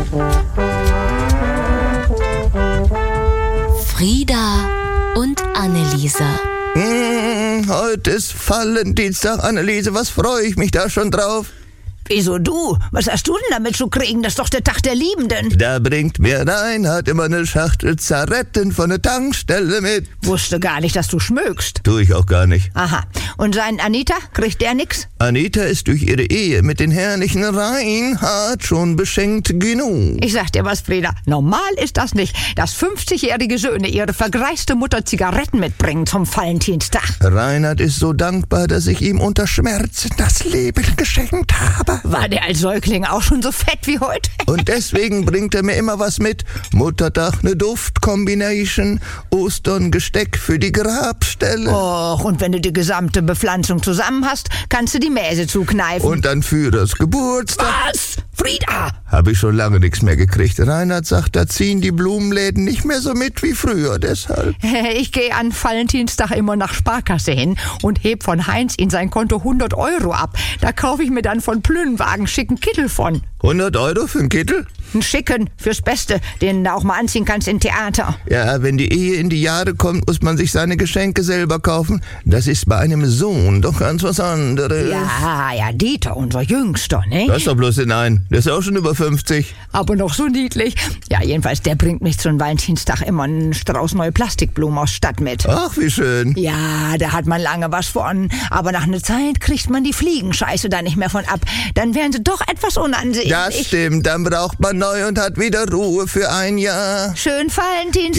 Frieda und Anneliese. Heute ist Valentinstag, Anneliese. Was freue ich mich da schon drauf? Wieso du? Was hast du denn damit zu kriegen? Das ist doch der Tag der Liebenden. Da bringt mir Reinhard immer eine Schachtel Zaretten von der Tankstelle mit. Wusste gar nicht, dass du schmökst. Tue ich auch gar nicht. Aha. Und sein Anita? Kriegt der nix? Anita ist durch ihre Ehe mit den herrlichen Reinhard schon beschenkt genug. Ich sag dir was, Frieda. Normal ist das nicht, dass 50-jährige Söhne ihre vergreiste Mutter Zigaretten mitbringen zum Valentinstag. Reinhard ist so dankbar, dass ich ihm unter Schmerzen das Leben geschenkt habe. War der als Säugling auch schon so fett wie heute? Und deswegen bringt er mir immer was mit. Muttertag eine Duft-Combination, Ostern Gesteck für die Grabstelle. Och, und wenn du die gesamte Bepflanzung zusammen hast, kannst du die Mäse zukneifen. Und dann Führers Geburtstag. Was? Frieda! Habe ich schon lange nichts mehr gekriegt. Reinhard sagt, da ziehen die Blumenläden nicht mehr so mit wie früher, deshalb. Ich gehe an Valentinstag immer nach Sparkasse hin und heb von Heinz in sein Konto 100 Euro ab. Da kaufe ich mir dann von Plünnwagen schicken Kittel von. 100 Euro für einen Kittel? Einen schicken, fürs Beste, den du auch mal anziehen kannst in Theater. Ja, wenn die Ehe in die Jahre kommt, muss man sich seine Geschenke selber kaufen. Das ist bei einem Sohn doch ganz was anderes. Ja, Dieter, unser Jüngster, ne? Das ist doch bloß den einen. Der ist auch schon über 50. Aber noch so niedlich. Ja, jedenfalls, der bringt mich zum Valentinstag immer einen Strauß neue Plastikblumen aus Stadt mit. Ach, wie schön. Ja, da hat man lange was von. Aber nach einer Zeit kriegt man die Fliegenscheiße da nicht mehr von ab. Dann wären sie doch etwas unansehnlich. Das stimmt, dann braucht man neu und hat wieder Ruhe für ein Jahr. Schön Valentinstag.